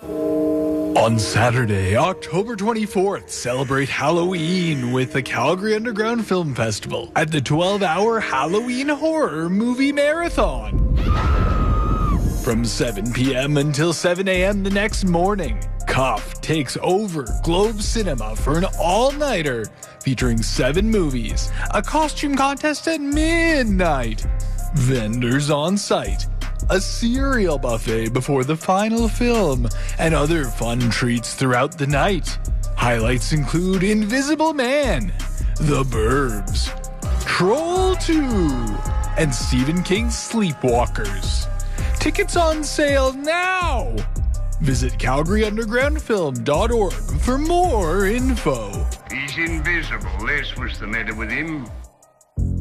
On Saturday, October 24th, celebrate Halloween with the Calgary Underground Film Festival at the 12-hour Halloween Horror Movie Marathon. From 7 p.m. until 7 a.m. the next morning, Cuff takes over Globe Cinema for an all-nighter featuring 7 movies, a costume contest at midnight, vendors on site, a cereal buffet before the final film, and other fun treats throughout the night. Highlights include Invisible Man, The Burbs, Troll 2, and Stephen King's Sleepwalkers. Tickets on sale now! Visit CalgaryUndergroundFilm.org for more info. He's invisible. That's what's the matter with him.